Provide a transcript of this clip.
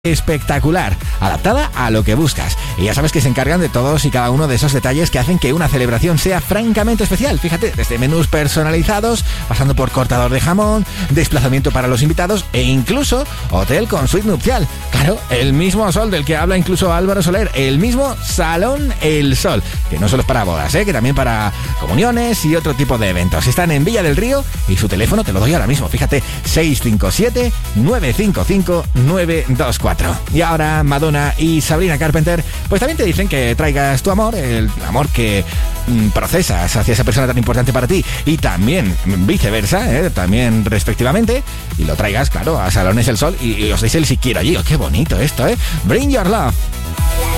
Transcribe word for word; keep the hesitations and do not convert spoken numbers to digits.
espectacular, adaptada a lo que buscas. Y ya sabes que se encargan de todos y cada uno de esos detalles que hacen que una celebración sea francamente especial. Fíjate, desde menús personalizados, pasando por cortador de jamón, desplazamiento para los invitados e incluso hotel con suite nupcial. Claro, el mismo Sol del que habla incluso Álvaro Soler, el mismo Salón El Sol, que no solo es para bodas, ¿eh? que también para comuniones y otro tipo de eventos. Están en Villa del Río y su teléfono te lo doy ahora mismo. Fíjate, seis cinco siete, nueve cinco cinco, nueve dos cuatro. Y ahora Madonna y Sabrina Carpenter pues también te dicen que traigas tu amor, el amor que mm, procesas hacia esa persona tan importante para ti, y también viceversa, ¿eh? también respectivamente, y lo traigas, claro, a Salones El Sol y, y os deis el si quiero allí. Oh, qué bonito esto, ¿eh? Bring Your Love.